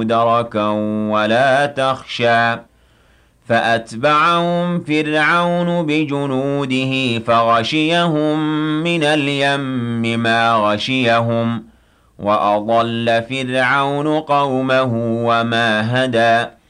دركا ولا تخشى فأتبعهم فرعون بجنوده فغشيهم من اليم ما غشيهم وأضل فرعون قومه وما هدى